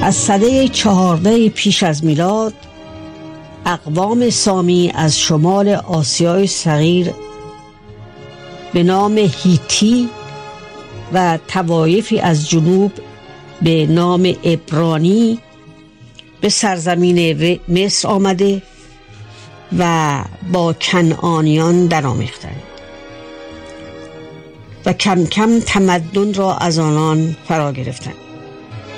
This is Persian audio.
از سده 14 پیش از میلاد اقوام سامی از شمال آسیای صغیر به نام هیتی و طوایفی از جنوب به نام عبرانی به سرزمین مصر آمده و با کنعانیان درآمیختند و کم کم تمدن را از آنان فرا گرفتند.